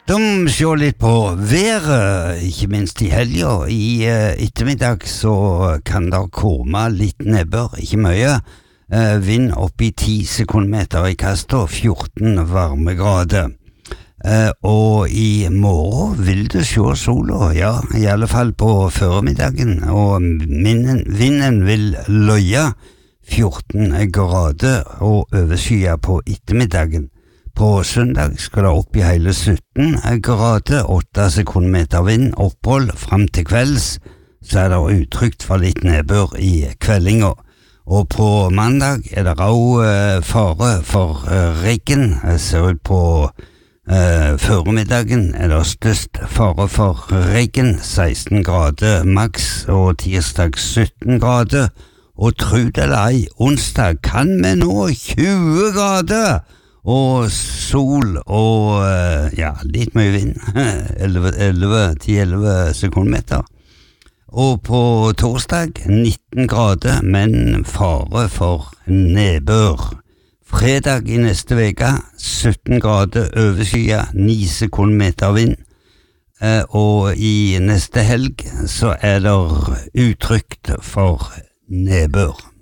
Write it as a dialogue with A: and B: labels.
A: De ser litt på været, ikke minst I helgen. I ettermiddag så kan det komme litt nedbør, ikke mye. Vind opp I 10 sekundmeter I kastet, 14 varmegrader. Og I morgen vil du se sola, ja, I alle fall på formiddagen, og vinden vil løye 14 grader og overskya på ettermiddagen. På søndag skal det opp I hele 17 grader, 8 sekundmeter vind, opphold frem til kvelds, så det utrygt for litt nedbør I kveldinga. Og på mandag det også fare for regn, ser ut på formiddagen det størst fare for regn, 16 grader maks, og tirsdag 17 grader, og tro det eller ei, onsdag kan vi nå 20 grader, og sol og ja, litt mye vind 10-11 sekundmeter og på torsdag 19 grader, men fare for nedbør. Fredag I neste veka 17 grader overskya, 9 sekundmeter vind, og I neste helg så det utrygt for nedbør.